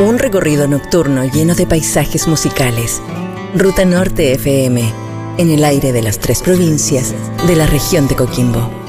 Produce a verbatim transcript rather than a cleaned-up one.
Un recorrido nocturno lleno de paisajes musicales. Ruta Norte F M, en el aire de las tres provincias de la región de Coquimbo.